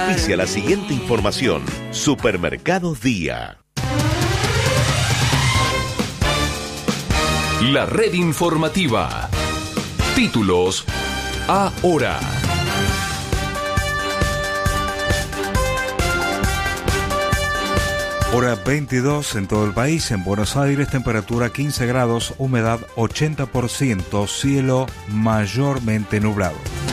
Auspicia la siguiente información. Supermercados Día. La red informativa. Títulos ahora. Hora 22 en todo el país. En Buenos Aires, temperatura 15 grados, humedad 80%, cielo mayormente nublado.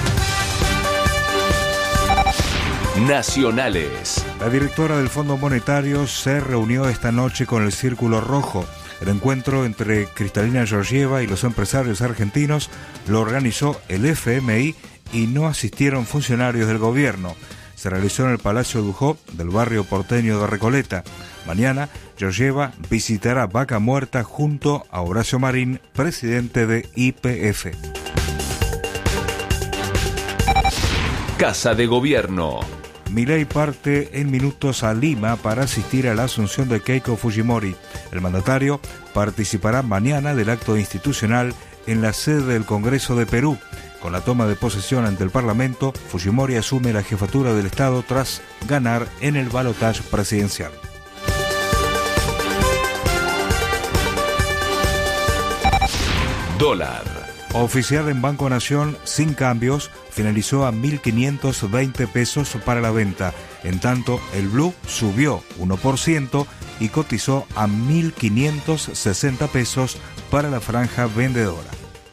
Nacionales. La directora del Fondo Monetario se reunió esta noche con el Círculo Rojo. El encuentro entre Kristalina Georgieva y los empresarios argentinos lo organizó el FMI y no asistieron funcionarios del gobierno. Se realizó en el Palacio Dujó del barrio porteño de Recoleta. Mañana, Georgieva visitará Vaca Muerta junto a Horacio Marín, presidente de YPF. Casa de Gobierno. Milei parte en minutos a Lima para asistir a la asunción de Keiko Fujimori. El mandatario participará mañana del acto institucional en la sede del Congreso de Perú. Con la toma de posesión ante el Parlamento, Fujimori asume la jefatura del Estado tras ganar en el balotaje presidencial. Dólar. Oficial en Banco Nación sin cambios, finalizó a 1.520 pesos para la venta. En tanto, el blue subió 1% y cotizó a 1.560 pesos para la franja vendedora.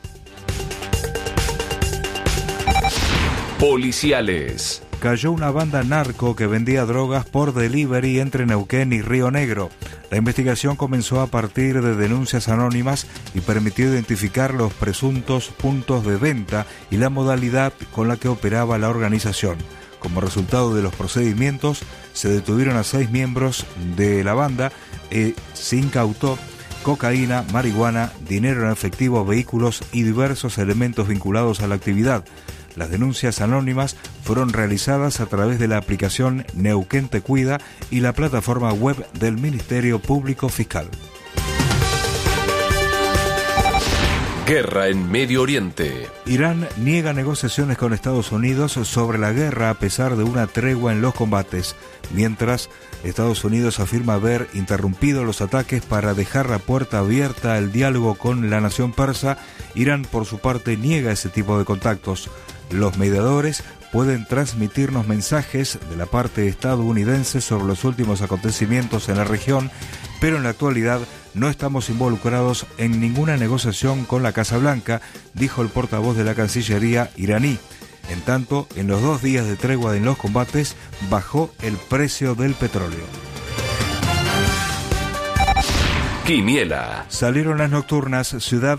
Policiales. Cayó una banda narco que vendía drogas por delivery entre Neuquén y Río Negro. La investigación comenzó a partir de denuncias anónimas y permitió identificar los presuntos puntos de venta y la modalidad con la que operaba la organización. Como resultado de los procedimientos, se detuvieron a 6 miembros de la banda y se incautó cocaína, marihuana, dinero en efectivo, vehículos y diversos elementos vinculados a la actividad. Las denuncias anónimas fueron realizadas a través de la aplicación Neuquén Te Cuida y la plataforma web del Ministerio Público Fiscal. Guerra en Medio Oriente. Irán niega negociaciones con Estados Unidos sobre la guerra a pesar de una tregua en los combates, mientras Estados Unidos afirma haber interrumpido los ataques para dejar la puerta abierta al diálogo con la nación persa. Irán, por su parte, niega ese tipo de contactos. Los mediadores pueden transmitirnos mensajes de la parte estadounidense sobre los últimos acontecimientos en la región, pero en la actualidad no estamos involucrados en ninguna negociación con la Casa Blanca, dijo el portavoz de la Cancillería iraní. En tanto, en los 2 días de tregua en los combates, bajó el precio del petróleo. Quiniela. Salieron las nocturnas. Ciudad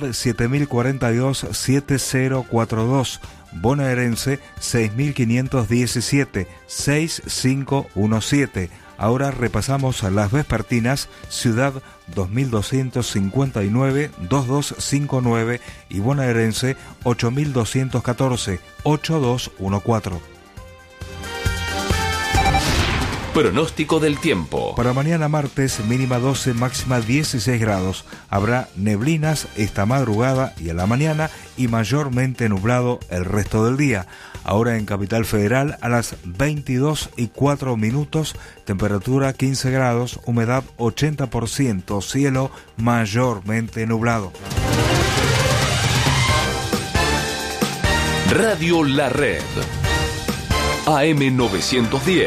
7042-7042. Bonaerense 6517-6517. Ahora repasamos las vespertinas. Ciudad 2259-2259 y bonaerense 8214-8214. Pronóstico del tiempo. Para mañana martes, mínima 12, máxima 16 grados. Habrá neblinas esta madrugada y a la mañana y mayormente nublado el resto del día. Ahora en Capital Federal a las 22:04, temperatura 15 grados, humedad 80%, cielo mayormente nublado. Radio La Red. AM 910.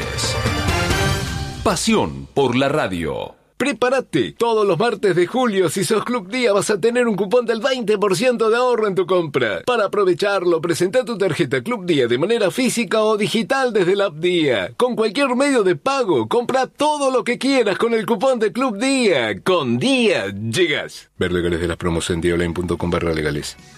Pasión por la radio. Prepárate, todos los martes de julio, si sos Club Día, vas a tener un cupón del 20% de ahorro en tu compra. Para aprovecharlo, presenta tu tarjeta Club Día de manera física o digital desde la app Día. Con cualquier medio de pago, compra todo lo que quieras con el cupón de Club Día. Con Día, llegas. Ver legales de las promos en diaonline.com/legales.